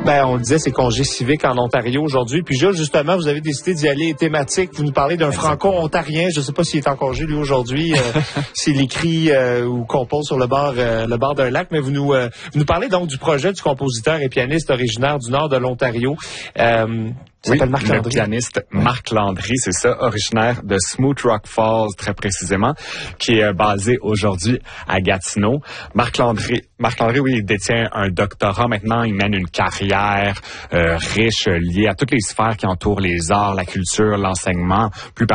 On le disait, c'est congé civique en Ontario aujourd'hui. Puis Jules, justement, vous avez décidé d'y aller thématique. Vous nous parlez d'un franco-ontarien. Je ne sais pas s'il est en congé, lui, aujourd'hui, s'il écrit ou compose sur le bord d'un lac. Mais vous nous parlez donc du projet du compositeur et pianiste originaire du nord de l'Ontario. Oui, le pianiste Marc Landry, c'est ça, originaire de Smooth Rock Falls, très précisément, qui est basé aujourd'hui à Gatineau. Marc Landry, oui, il détient un doctorat maintenant, il mène une carrière riche, liée à toutes les sphères qui entourent les arts, la culture, l'enseignement, plus